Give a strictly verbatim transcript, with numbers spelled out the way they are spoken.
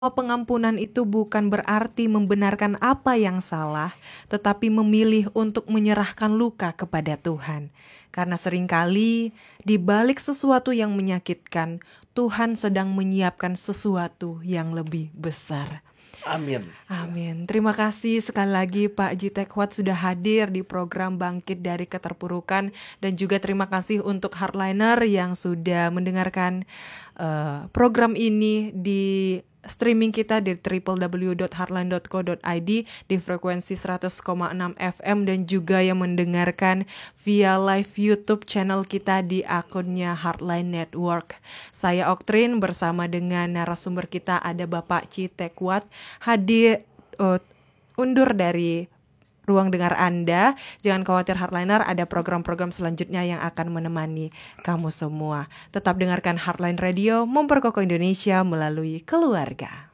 pengampunan itu bukan berarti membenarkan apa yang salah, tetapi memilih untuk menyerahkan luka kepada Tuhan. Karena seringkali di balik sesuatu yang menyakitkan, Tuhan sedang menyiapkan sesuatu yang lebih besar. Amin. Amin. Terima kasih sekali lagi Pak Ji Tekwat sudah hadir di program Bangkit dari Keterpurukan, dan juga terima kasih untuk Heartliner yang sudah mendengarkan uh, program ini di streaming kita di w w w dot heartline dot co dot i d di frekuensi seratus koma enam F M, dan juga yang mendengarkan via live YouTube channel kita di akunnya Heartline Network. Saya Oktrin bersama dengan narasumber kita ada Bapak Ji Tekwat hadir uh, undur dari ruang dengar Anda. Jangan khawatir Heartliner, ada program-program selanjutnya yang akan menemani kamu semua. Tetap dengarkan Heartline Radio, memperkokoh Indonesia melalui keluarga.